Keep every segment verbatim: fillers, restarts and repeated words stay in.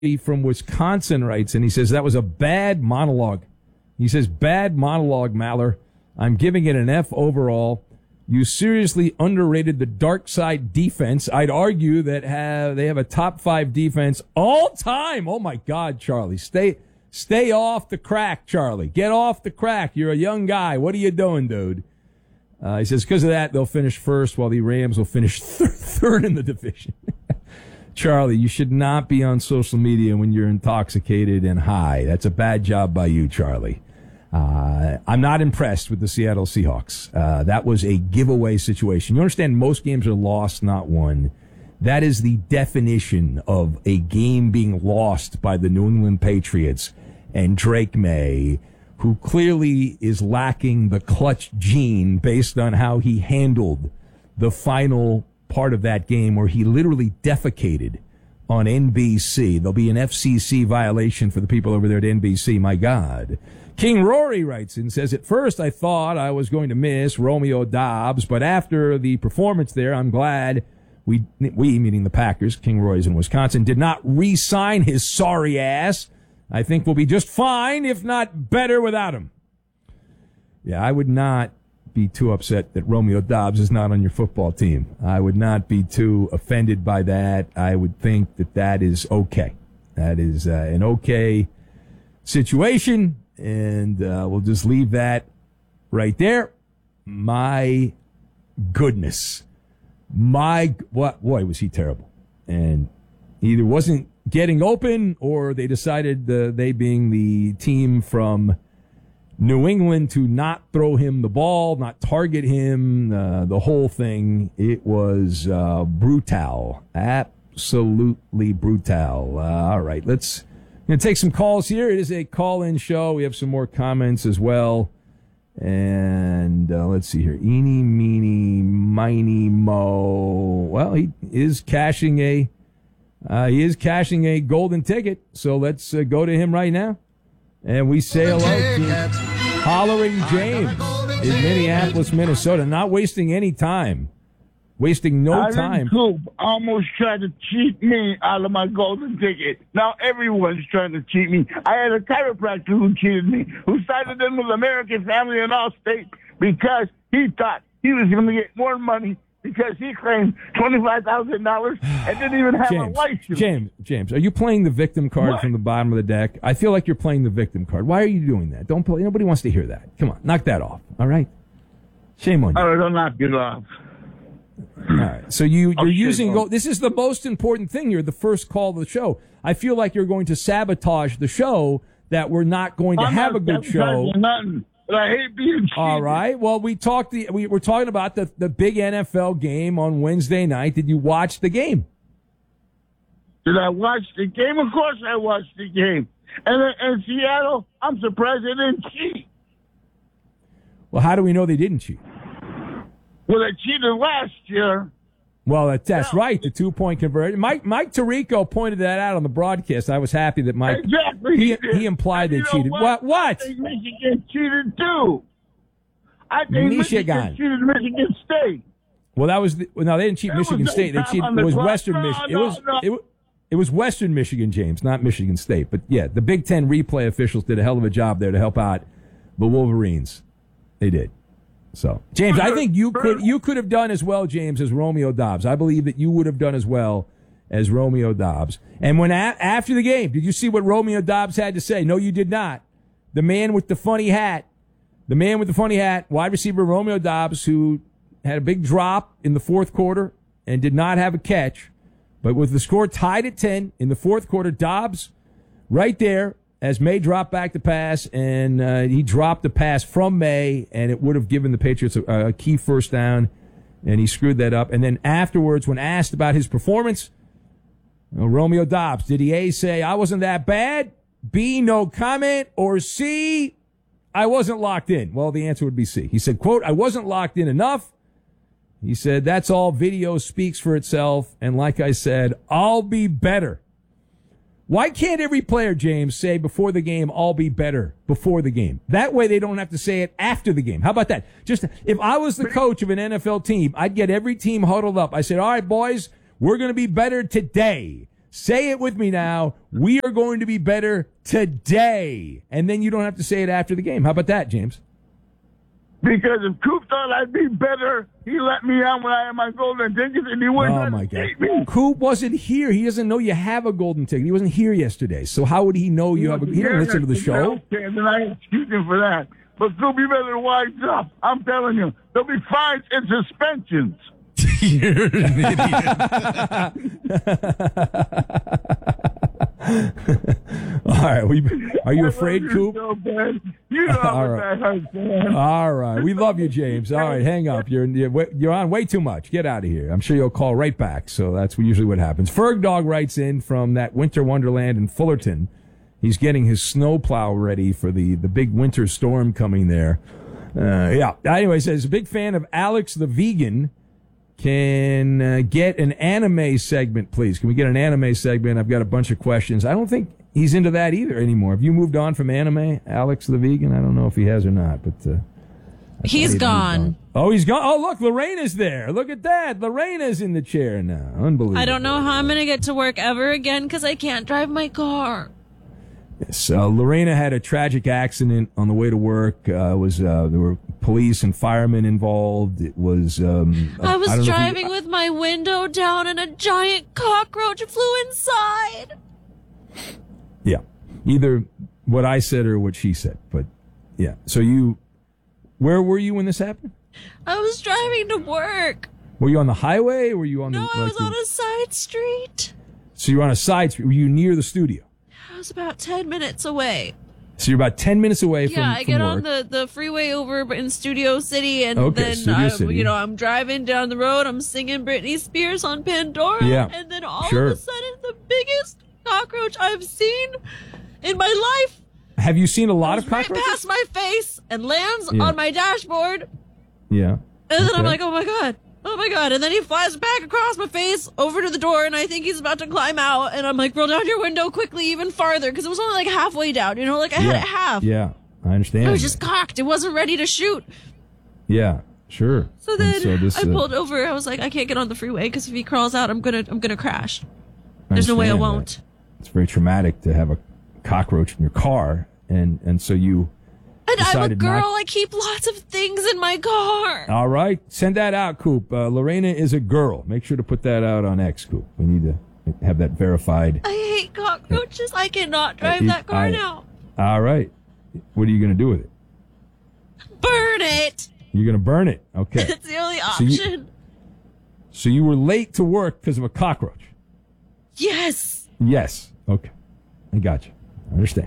from Wisconsin writes, and he says, that was a bad monologue. He says, bad monologue, Maller. I'm giving it an F overall. You seriously underrated the dark side defense. I'd argue that have they have a top five defense all time. Oh, my God, Charlie. Stay stay off the crack, Charlie. Get off the crack. You're a young guy. What are you doing, dude? Uh, he says, because of that, they'll finish first while the Rams will finish th- third in the division. Charlie, you should not be on social media when you're intoxicated and high. That's a bad job by you, Charlie. Uh, I'm not impressed with the Seattle Seahawks. Uh, that was a giveaway situation. You understand most games are lost, not won. That is the definition of a game being lost by the New England Patriots and Drake May, who clearly is lacking the clutch gene based on how he handled the final part of that game where he literally defecated on N B C. There'll be an F C C violation for the people over there at N B C. My God. King Rory writes and says, at first I thought I was going to miss Romeo Doubs, but after the performance there, I'm glad we, we meaning the Packers, King Rory's in Wisconsin, did not re-sign his sorry ass. I think we'll be just fine, if not better, without him. Yeah, I would not be too upset that Romeo Doubs is not on your football team. I would not be too offended by that. I would think that that is okay. That is uh, an okay situation. And uh, we'll just leave that right there. My goodness. My, what, boy, was he terrible. And either wasn't getting open or they decided, uh, they being the team from New England, to not throw him the ball, not target him, uh, the whole thing. It was uh, brutal. Absolutely brutal. Uh, all right, let's... Going to take some calls here. It is a call-in show. We have some more comments as well. And uh, let's see here. Eeny, meeny, miny, mo. Well, he is cashing a uh, he is cashing a golden ticket. So let's uh, go to him right now. And we say hello to Hollering James in Minneapolis, Minnesota. Not wasting any time. Wasting no Alan time. Coop almost tried to cheat me out of my golden ticket. Now everyone's trying to cheat me. I had a chiropractor who cheated me, who sided in with American Family and Allstate because he thought he was going to get more money because he claimed twenty-five thousand dollars and didn't even have James, a license. James, James, are you playing the victim card What? from the bottom of the deck? I feel like you're playing the victim card. Why are you doing that? Don't play. Nobody wants to hear that. Come on, knock that off. All right? Shame on you. Oh, don't knock it off. All right. So you, you're Oh, using shit, go. This is the most important thing. You're the first call of the show. I feel like you're going to sabotage the show. That we're not going to I'm have not a good show. sabotaging Nothing, but I hate being cheated. All right. Well, we talked. The we were talking about the the big N F L game on Wednesday night. Did you watch the game? Did I watch the game? Of course I watched the game. And in Seattle, I'm surprised they didn't cheat. Well, how do we know they didn't cheat? Well, they cheated last year. Well, that, that's No. right. The two-point conversion. Mike Mike Tirico pointed that out on the broadcast. I was happy that Mike Exactly. he, did. he implied And they you know cheated. What? What? I think Michigan cheated too. I think Michigan. Michigan cheated Michigan State. Well, that was the, well, no, they didn't cheat It Michigan was State. They time cheated. on It the was clock. Western No, Michigan. It no, was no. it, wa- it was Western Michigan, James, not Michigan State. But yeah, the Big Ten replay officials did a hell of a job there to help out the Wolverines. They did. So, James, I think you could you could have done as well, James, as Romeo Doubs. I believe that you would have done as well as Romeo Doubs. And when a- after the game, did you see what Romeo Doubs had to say? No, you did not. The man with the funny hat, the man with the funny hat, wide receiver Romeo Doubs, who had a big drop in the fourth quarter and did not have a catch, but with the score tied at ten in the fourth quarter, Doubs right there, as May dropped back to pass, and uh, he dropped the pass from May, and it would have given the Patriots a, a key first down, and he screwed that up. And then afterwards, when asked about his performance, uh, Romeo Doubs, did he A, say, I wasn't that bad, B, no comment, or C, I wasn't locked in? Well, the answer would be C. He said, quote, I wasn't locked in enough. He said, that's all. Video speaks for itself, and like I said, I'll be better. Why can't every player, James, say before the game, I'll be better before the game? That way they don't have to say it after the game. How about that? Just if I was the coach of an N F L team, I'd get every team huddled up. I said, all right, boys, we're going to be better today. Say it with me now. We are going to be better today. And then you don't have to say it after the game. How about that, James? Because if Coop thought I'd be better, he let me on when I had my golden ticket, and he wouldn't Oh, try my to God. cheat me. Coop wasn't here. He doesn't know you have a golden ticket. He wasn't here yesterday. So how would he know you have a... He didn't listen to the show. Okay, then I ain't excusing for that. But Coop, you better wise up. I'm telling you, there'll be fines and suspensions. You're an idiot. All right. We, are you afraid, Coop? So bad. You know All how right. that hurts, man. All right. We love you, James. All right. Hang up. You're, you're you're on way too much. Get out of here. I'm sure you'll call right back. So that's usually what happens. Ferg Dog writes in from that winter wonderland in Fullerton. He's getting his snowplow ready for the, the big winter storm coming there. Uh, yeah. Anyway, says, a big fan of Alex the Vegan. Can uh, get an anime segment, please? Can we get an anime segment? I've got a bunch of questions. I don't think he's into that either anymore. Have you moved on from anime, Alex the Vegan? I don't know if he has or not, but uh, he's gone. Oh, he's gone. Oh, look, Lorena's there. Look at that. Lorena's in the chair now. Unbelievable. I don't know how I'm going to get to work ever again because I can't drive my car. Yes, uh, Lorena had a tragic accident on the way to work. Uh, was uh, there were police and firemen involved. It was. Um, I was I don't know if driving you- with my window down and a giant cockroach flew inside. Yeah, either what I said or what she said. But yeah, so you, where were you when this happened? I was driving to work. Were you on the highway? Or were you on No, the? I like was the- on a side street. So you were on a side street. Were you near the studio? I was about ten minutes away. So you're about ten minutes away from. Yeah, I from get work. on the, the freeway over in Studio City, and Okay, then Studio I, City. you know I'm driving down the road. I'm singing Britney Spears on Pandora, Yeah, and then all sure. of a sudden, the biggest cockroach I've seen in my life Have you seen a lot of goes right cockroaches? past my face and lands Yeah. on my dashboard, Yeah. and then I'm Okay. like, oh my god. Oh my god, and then he flies back across my face over to the door, and I think he's about to climb out, and I'm like, roll down your window quickly even farther, because it was only like halfway down, you know, like I yeah. had it half. Yeah, I understand. I was just cocked. It wasn't ready to shoot. Yeah, sure. So And then so this, I uh, pulled over. I was like, I can't get on the freeway because if he crawls out, I'm gonna I'm gonna crash. I There's no way I understand won't. that. It's very traumatic to have a cockroach in your car, and and so you. And I'm a decided girl. not- I keep lots of things in my car. All right, send that out, Coop. Uh, Lorena is a girl. Make sure to put that out on X, Coop. We need to have that verified. I hate cockroaches. I cannot drive Uh, that car I- now. All right, what are you going to do with it? Burn it. You're going to burn it. Okay. It's the only So you- option. So you were late to work because of a cockroach. Yes. Yes. Okay. I got you. I understand.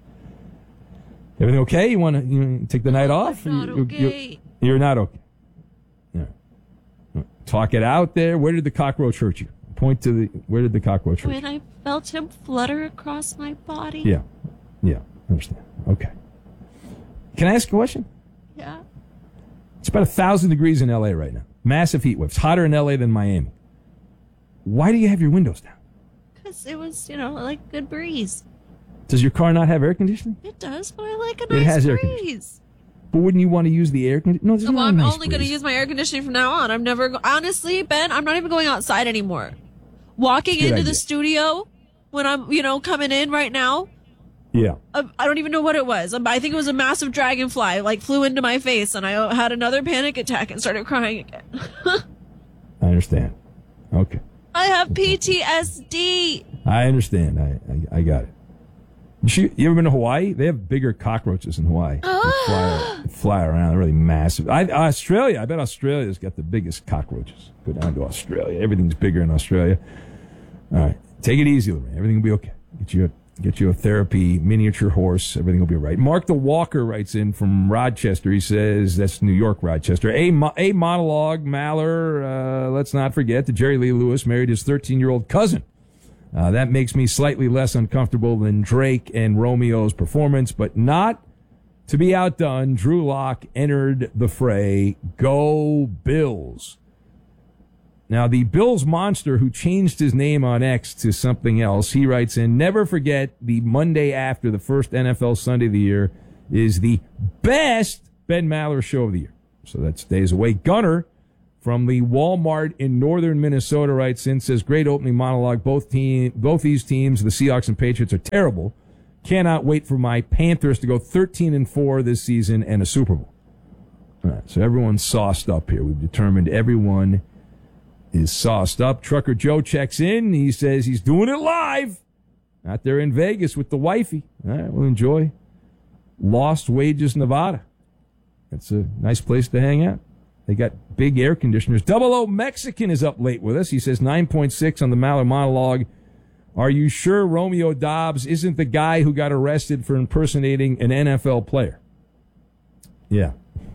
Everything okay? You want to you wanna take the night off? I'm not You- you- okay. You're not okay. Yeah. Talk it out there. Where did the cockroach hurt you? Point to the. Where did the cockroach hurt When I felt him flutter across my body. you? Yeah. Yeah. I understand. Okay. Can I ask a question? Yeah. It's about a thousand degrees in L A right now. Massive heat waves. Hotter in L A than Miami. Why do you have your windows down? Because it was, you know, like good breeze. Does your car not have air conditioning? It does, but I like a It nice has air conditioning. breeze. But wouldn't you want to use the air conditioning? No, there's Well, not a I'm nice only going to breeze. use my air conditioning from now on. I'm never, go- honestly, Ben, I'm not even going outside anymore. Walking Good into idea. the studio when I'm, you know, coming in right now, Yeah. I, I don't even know what it was. I think it was a massive dragonfly, like flew into my face, and I had another panic attack and started crying again. I understand. Okay. I have P T S D. I understand. I I, I got it. You, should, you ever been to Hawaii? They have bigger cockroaches in Hawaii. They fly, fly around. They're really massive. I, Australia, I bet Australia's got the biggest cockroaches. Go down to Australia. Everything's bigger in Australia. All right. Take it easy, Lorraine. Everything will be okay. Get you a, get you a therapy miniature horse. Everything will be all right. Mark the Walker writes in from Rochester. He says, that's New York, Rochester. A, mo- a monologue, Maller. Uh, let's not forget that Jerry Lee Lewis married his thirteen-year-old cousin. Uh, that makes me slightly less uncomfortable than Drake and Romeo's performance, but not to be outdone. Drew Lock entered the fray. Go Bills. Now, the Bills monster who changed his name on X to something else, he writes in, never forget the Monday after the first N F L Sunday of the year is the best Ben Maller show of the year. So that's days away. Gunner from the Walmart in northern Minnesota writes in, says, great opening monologue. Both team, both these teams, the Seahawks and Patriots, are terrible. Cannot wait for my Panthers to go thirteen and four this season and a Super Bowl. All right, so everyone's sauced up here. We've determined everyone is sauced up. Trucker Joe checks in. He says he's doing it live out there in Vegas with the wifey. All right, we'll enjoy Lost Wages, Nevada. That's a nice place to hang out. They got big air conditioners. Double O Mexican is up late with us. He says nine point six on the Maller monologue. Are you sure Romeo Dobbs isn't the guy who got arrested for impersonating an N F L player? Yeah.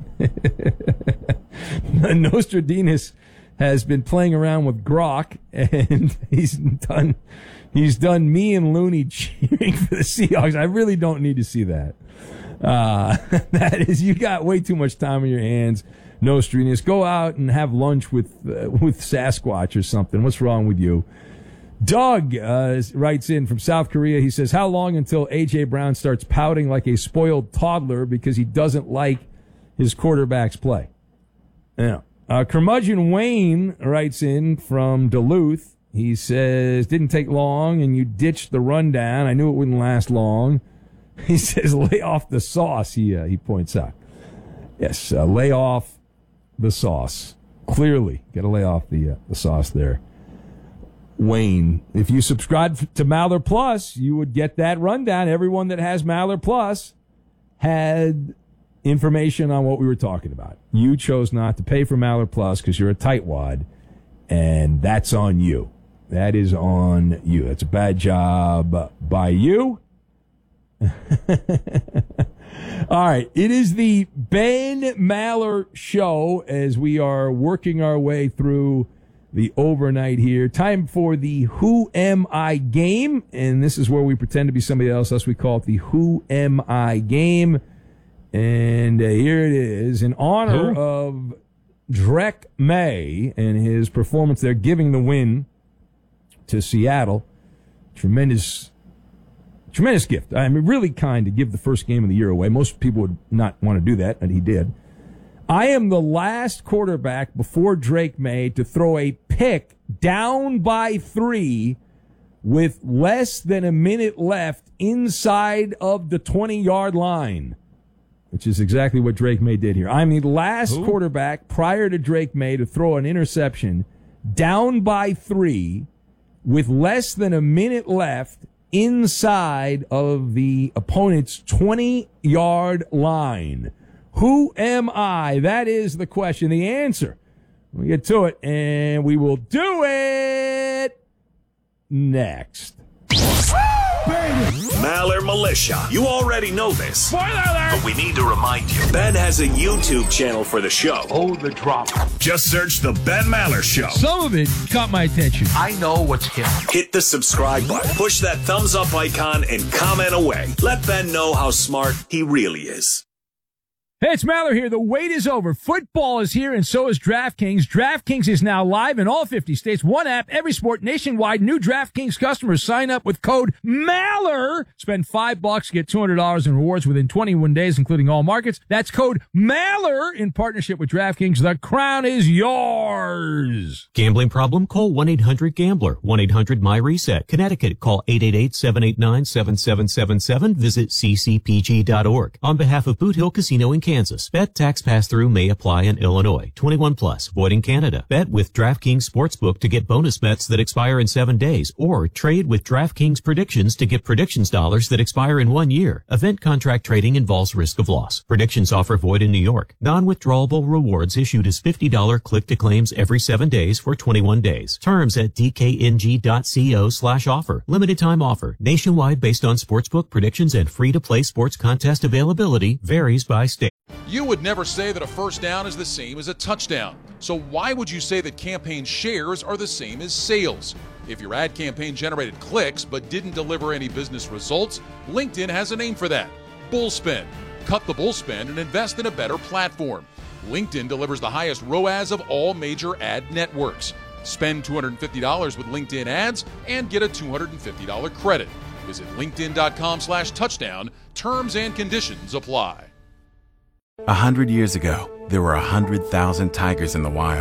Nostradamus has been playing around with Grok, and he's done he's done me and Looney cheering for the Seahawks. I really don't need to see that. Uh, that is, you got way too much time on your hands. Nostradamus, go out and have lunch with uh, with Sasquatch or something. What's wrong with you? Doug uh, writes in from South Korea. He says, how long until A J. Brown starts pouting like a spoiled toddler because he doesn't like his quarterback's play? Yeah. Uh, Curmudgeon Wayne writes in from Duluth. He says, didn't take long, and you ditched the rundown. I knew it wouldn't last long. He says, lay off the sauce, he, uh, he points out. Yes, uh, lay off the sauce. Clearly, got to lay off the, uh, the sauce there. Wayne, if you subscribe to Maller Plus, you would get that rundown. Everyone that has Maller Plus had information on what we were talking about. You chose not to pay for Maller Plus because you're a tightwad, and that's on you. That is on you. That's a bad job by you. All right. It is the Ben Maller Show as we are working our way through the overnight here. Time for the Who Am I game, and this is where we pretend to be somebody else. Thus, we call it the Who Am I game. And uh, here it is. In honor Who? of Drake May and his performance there, giving the win to Seattle. Tremendous, tremendous gift. I mean, really kind to give the first game of the year away. Most people would not want to do that, and he did. I am the last quarterback before Drake May to throw a pick down by three with less than a minute left inside of the twenty-yard line, which is exactly what Drake May did here. I'm the last Ooh. quarterback prior to Drake May to throw an interception down by three with less than a minute left inside of the opponent's twenty-yard line. Who am I? That is the question. The answer. We get to it, and we will do it next. Maller Militia. You already know this. Spoiler alert! But we need to remind you. Ben has a YouTube channel for the show. Oh, the drop. Just search The Ben Maller Show. Some of it caught my attention. I know what's hip. Hit the subscribe button. Push that thumbs up icon and comment away. Let Ben know how smart he really is. Hey, it's Maller here. The wait is over. Football is here, and so is DraftKings. DraftKings is now live in all fifty states. One app, every sport, nationwide. New DraftKings customers sign up with code MALLER. Spend five bucks, get two hundred dollars in rewards within twenty-one days, including all markets. That's code MALLER in partnership with DraftKings. The crown is yours. Gambling problem? Call one eight hundred gambler. one eight hundred my reset. Connecticut, call eight eight eight, seven eight nine, seven seven seven seven. Visit c c p g dot org. On behalf of Boot Hill Casino in Kansas, bet tax pass-through may apply in Illinois. twenty-one plus, void in Canada. Bet with DraftKings Sportsbook to get bonus bets that expire in seven days, or trade with DraftKings Predictions to get predictions dollars that expire in one year. Event contract trading involves risk of loss. Predictions offer void in New York. Non-withdrawable rewards issued as fifty dollars click-to-claims every seven days for twenty-one days. Terms at d k n g dot co slash offer. Limited time offer. Nationwide based on Sportsbook predictions and free-to-play sports contest availability. Varies by state. You would never say that a first down is the same as a touchdown. So why would you say that campaign shares are the same as sales? If your ad campaign generated clicks but didn't deliver any business results, LinkedIn has a name for that. Bullspend. Cut the bullspend and invest in a better platform. LinkedIn delivers the highest R O A S of all major ad networks. Spend two hundred fifty dollars with LinkedIn ads and get a two hundred fifty dollars credit. Visit linkedin.com slash touchdown. Terms and conditions apply. A hundred years ago, there were a hundred thousand tigers in the wild.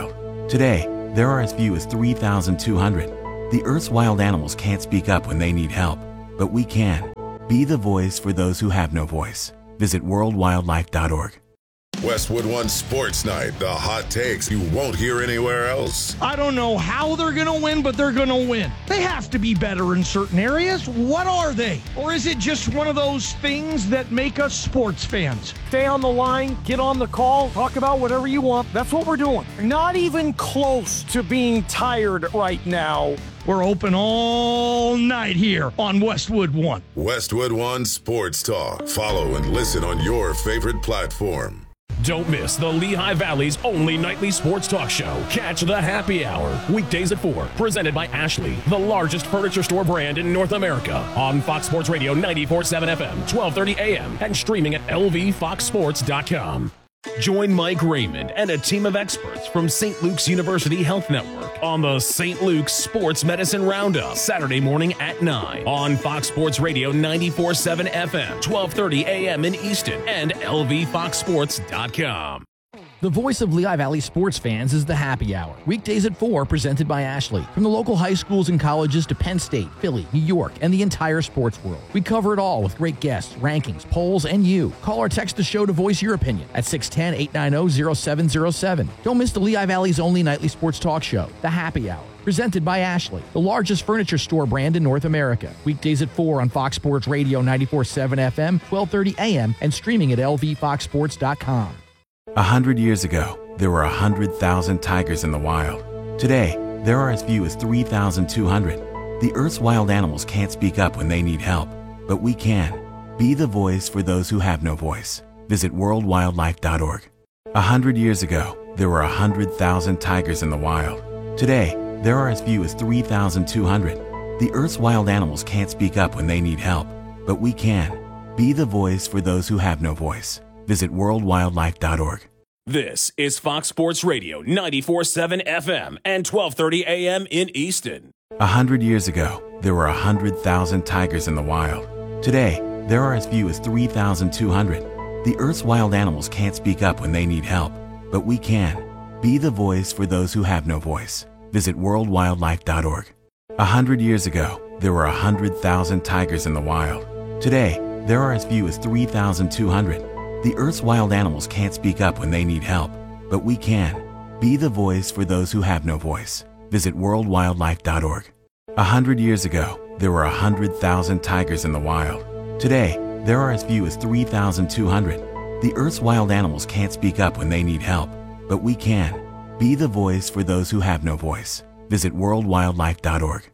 Today, there are as few as three thousand two hundred. The Earth's wild animals can't speak up when they need help, but we can. Be the voice for those who have no voice. Visit world wildlife dot org. Westwood One Sports Night, the hot takes you won't hear anywhere else. I don't know how they're going to win, but they're going to win. They have to be better in certain areas. What are they? Or is it just one of those things that make us sports fans? Stay on the line, get on the call, talk about whatever you want. That's what we're doing. Not even close to being tired right now. We're open all night here on Westwood One. Westwood One Sports Talk. Follow and listen on your favorite platform. Don't miss the Lehigh Valley's only nightly sports talk show. Catch the Happy Hour, weekdays at four, presented by Ashley, the largest furniture store brand in North America, on Fox Sports Radio ninety-four point seven F M, twelve thirty A M, and streaming at L V fox sports dot com. Join Mike Raymond and a team of experts from Saint Luke's University Health Network on the Saint Luke's Sports Medicine Roundup, Saturday morning at nine on Fox Sports Radio ninety-four point seven F M, twelve thirty A M in Easton, and L V fox sports dot com. The voice of Lehigh Valley sports fans is the Happy Hour. Weekdays at four, presented by Ashley. From the local high schools and colleges to Penn State, Philly, New York, and the entire sports world. We cover it all with great guests, rankings, polls, and you. Call or text the show to voice your opinion at six one zero, eight nine zero, zero seven zero seven. Don't miss the Lehigh Valley's only nightly sports talk show, The Happy Hour. Presented by Ashley, the largest furniture store brand in North America. Weekdays at four on Fox Sports Radio ninety-four point seven F M, twelve thirty A M, and streaming at L V fox sports dot com. A hundred years ago, there were a hundred thousand tigers in the wild. Today, there are as few as three thousand two hundred. The Earth's wild animals can't speak up when they need help, but we can. Be the voice for those who have no voice. Visit world wildlife dot org. A hundred years ago, there were a hundred thousand tigers in the wild. Today, there are as few as three thousand two hundred. The Earth's wild animals can't speak up when they need help, but we can. Be the voice for those who have no voice. Visit world wildlife dot org. This is Fox Sports Radio ninety-four point seven F M and twelve thirty A M in Easton. A hundred years ago, there were a hundred thousand tigers in the wild. Today, there are as few as three thousand two hundred. The Earth's wild animals can't speak up when they need help, but we can. Be the voice for those who have no voice. Visit world wildlife dot org. A hundred years ago, there were a hundred thousand tigers in the wild. Today, there are as few as three thousand two hundred. The Earth's wild animals can't speak up when they need help, but we can. Be the voice for those who have no voice. Visit world wildlife dot org. A hundred years ago, there were a hundred thousand tigers in the wild. Today, there are as few as three thousand two hundred. The Earth's wild animals can't speak up when they need help, but we can. Be the voice for those who have no voice. Visit world wildlife dot org.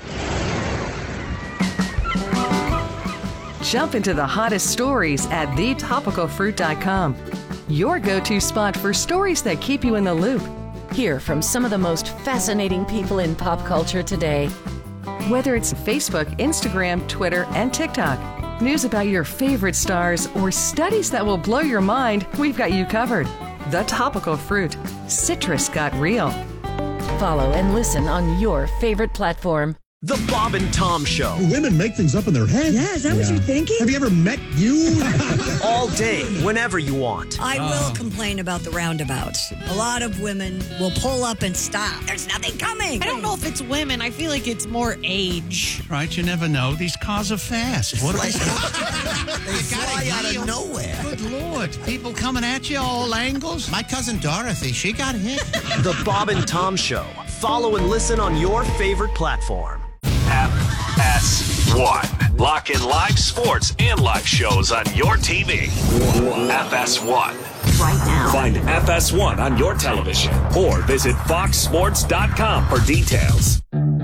Jump into the hottest stories at the topical fruit dot com. Your go-to spot for stories that keep you in the loop. Hear from some of the most fascinating people in pop culture today. Whether it's Facebook, Instagram, Twitter, and TikTok, news about your favorite stars, or studies that will blow your mind, we've got you covered. The Topical Fruit. Citrus got real. Follow and listen on your favorite platform. The Bob and Tom Show. Women make things up in their head. Yeah, is that yeah. what you're thinking? Have you ever met you? All day, whenever you want. I uh. will complain about the roundabouts. A lot of women will pull up and stop. There's nothing coming. I don't know if it's women. I feel like it's more age. Right, you never know. These cars are fast. What they fly out of nowhere. Good Lord. People coming at you all angles. My cousin Dorothy, she got hit. The Bob and Tom Show. Follow and listen on your favorite platform. F S one. Lock in live sports and live shows on your T V. F S one. Right now. Find F S one on your television or visit fox sports dot com for details.